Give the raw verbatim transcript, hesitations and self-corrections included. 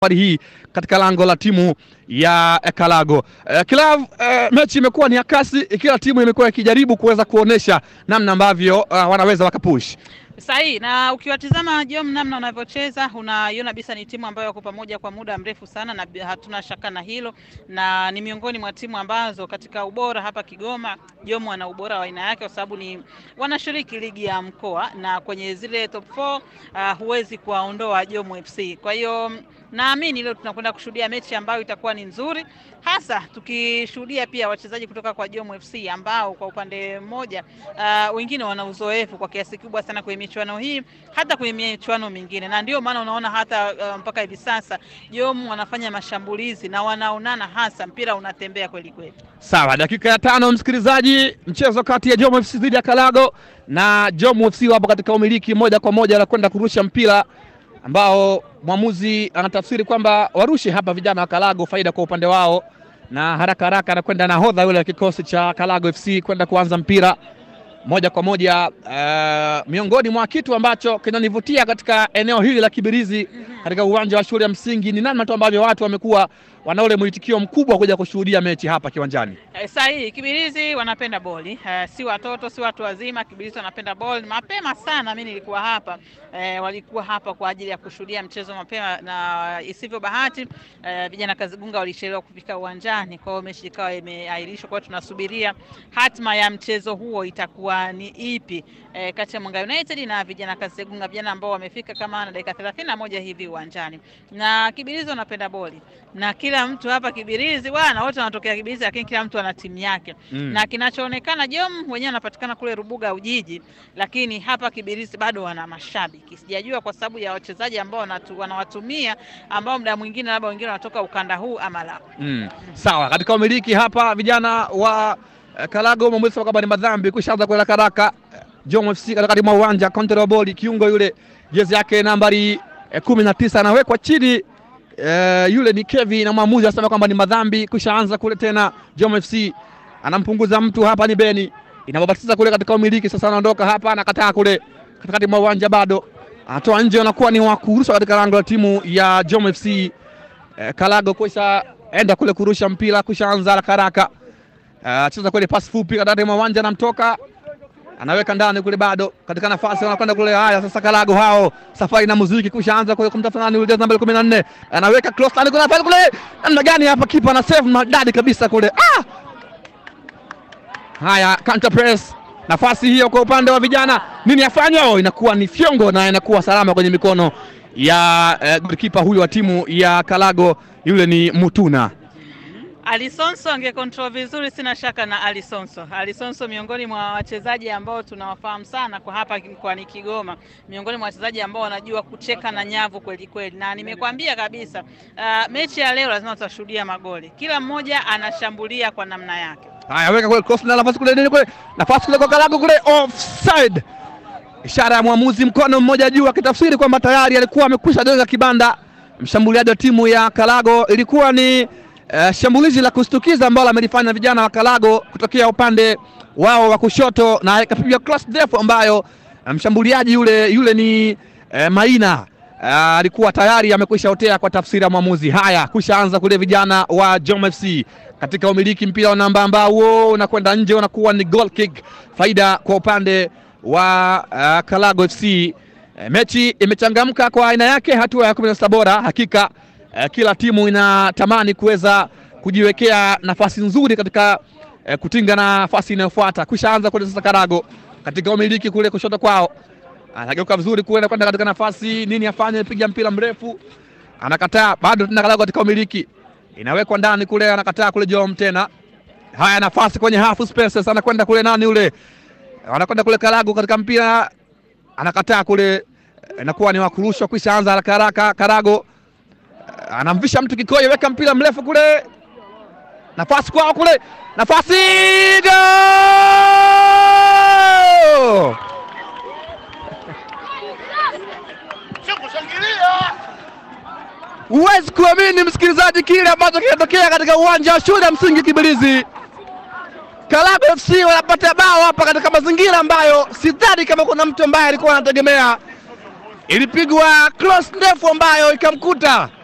hii katika lango la timu ya Kalago. Uh, kila uh, mechi imekuwa ni ya kasi, kila timu imekuwa ikijaribu kuweza kuonesha namna ambavyo uh, wanaweza wakapush. Sahi, na ukiwatizama Jom namna wanavyocheza unaiona kabisa ni timu ambayo wako pamoja kwa muda mrefu sana, na hatuna shaka na hilo, na ni miongoni mwa timu ambazo katika ubora hapa Kigoma Jom wana ubora wa aina yake, kwa sababu ni wanashiriki ligi ya mkoa na kwenye zile top four uh, huwezi kuwaondoa Jom F C. Kwa hiyo naamini leo tunakwenda kushuhudia mechi ambayo itakuwa ni nzuri, hasa tukishuhudia pia wachezaji kutoka kwa Jom F C ambao kwa upande mmoja uh, wengine wana uzoefu kwa kiasi kikubwa sana kwenye michuano hii hata kwenye michuano mingine, na ndio maana unaona hata uh, mpaka hivi sasa Jom wanafanya mashambulizi na wanaonana, hasa mpira unatembea kweli kweli. Sawa, dakika ya tano msikilizaji, mchezo kati ya Jom F C dhidi ya Kalago, na Jom F C wapo katika umiliki moja kwa moja la kwenda kurusha mpira ambao mwamuzi anatafsiri kwamba warushe hapa vijana wa Kalago, faida kwa upande wao, na haraka haraka anakwenda nahodha yule kikosi cha Kalago F C kwenda kuanza mpira moja kwa moja. Uh, miongoni mwa kitu ambacho kinanivutia katika eneo hili la Kibirizi katika uwanja wa shule ya msingi ni namna tu ambavyo watu wamekuwa wana ule mwitikio mkubwa kuja kushuhudia mechi hapa kiwanjani. Eh, sahihi, Kibirizi wanapenda boli. Eh, si watoto si watu wazima, Kibirizi wanapenda boli. Mapema sana mimi nilikuwa hapa, eh, walikuwa hapa kwa ajili ya kushuhudia mchezo mapema, na isivyo bahati eh, vijana Kazigunga walichelewa kufika uwanjani, kwa hiyo mechi ikawa imeahirishwa. Kwa hiyo tunasubiria hatima ya mchezo huo itakuwa ni ipi, eh, kati ya Mwanga United na vijana Kazigunga, vijana ambao wamefika kama na dakika thelathini na moja hivi uwanjani. Na Kibirizi wanapenda boli, na kila mtu hapa Kibirizi bwana, wote wanatokea Kibirizi, lakini kila mtu ana timu yake. Mm. Na kinachoonekana Jom wenyewe wanapatikana kule Rubuga Ujiji, lakini hapa Kibirizi bado wana mashabiki. Sijajua kwa sababu ya wachezaji ambao wanawatumia, ambao muda mwingine labda wengine wanatoka ukanda huu ama la. Mm. Sawa, katika umiliki hapa vijana wa uh, Kalago mwamuzi kwamba ni madhambi kushaanza kwa haraka. Jom F C katika mwa uwanja, counter wa boli, kiungo yule jezi yake nambari eh, kumi na tisa anawekwa chini. Uh, yule ni Kevin, na mwamuzi anasema kwamba ni madhambi kushaanza kule tena. Jom F C anampunguza mtu hapa, ni Beni, inababatiza kule katika umiliki. Sasa anaondoka hapa, anakataa kule katikati mwa uwanja, bado anatoa nje, anakuwa ni wa kurusha katika lango la timu ya Jom F C. Uh, Kalago kisha enda kule kurusha mpira, kushaanza haraka haraka. Uh, cheza kule pass fupi katikati mwa uwanja, anamtoka anaweka ndani kule, bado katika nafasi wanakwenda kule. Haya sasa Kalago hao safari na muziki kushaanza kule kumtafuta nani yule namba kumi na nne, anaweka cross ndani kule pale kule. Namna gani hapa kipa ana save madadi kabisa kule. Ah! Haya, counter press. Nafasi hiyo kwa upande wa vijana, nini afanywa? Inakuwa ni fyongo na inakuwa salama kwenye mikono ya eh, goalkeeper huyu wa timu ya Kalago, yule ni Mutuna. Alisonso angekontrol vizuri, sina shaka na Alisonso. Alisonso miongoni mwa wachezaji ambao tunawafahamu sana kwa hapa kwa ni Kigoma, miongoni mwa wachezaji ambao wanajua kucheka na nyavu kweli kweli, na nimekwambia kabisa uh, mechi ya leo lazima tutashuhudia magoli, kila mmoja anashambulia kwa namna yake. Haya, weka kule cross na nafasi kule nini kule, nafasi kule kwa Kalago kule, offside. Ishara ya mwamuzi, mkono mmoja juu, akitafsiri kwamba tayari alikuwa amekwisha doga kibanda mshambuliaji wa timu ya Kalago. Ilikuwa ni Uh, shambulizi la kustukiza ambalo amelifanya vijana wa Kalago kutokea upande wao wa kushoto, na ikapiga cross ndefu ambayo mshambuliaji um, yule yule ni uh, Maina alikuwa uh, tayari amekwisha otea kwa tafsiri ya mwamuzi. Haya, kushaanza kule vijana wa Jom F C katika umiliki mpira wa namba ambao unakwenda nje, unakuwa ni goal kick, faida kwa upande wa uh, Kalago F C. Uh, mechi imechangamka kwa aina yake, hatua ya kumi na sita bora hakika. Uh, kila timu inatamani kuweza kujiwekea nafasi nzuri katika uh, kutinga nafasi inayofuata. Kushaanza kule sasa Kalago katika umiliki kule kushoto kwao, anageuka vizuri kule kwenda katika nafasi, nini afanye? Piga mpira mrefu, anakataa, bado tena Kalago katika umiliki, inawekwa ndani kule, anakataa kule Jom tena. Haya, nafasi kwenye half spaces, anakwenda kule nani yule, anakwenda kule Kalago katika mpira, anakataa kule, inakuwa ni wakurushwa. Kushaanza haraka haraka, Kalago anamvisha mtu kikoyo, weka mpira mrefu kule, nafasi kwao kule, nafasi, go! Huwezi kuamini msikilizaji kile ambacho kinatokea katika uwanja wa shule ya msingi Kibirizi. Kalago F C wanapata bao hapa katika mazingira ambayo sidhani kama kuna mtu ambaye alikuwa anategemea. Ilipigwa cross ndefu ambayo ikamkuta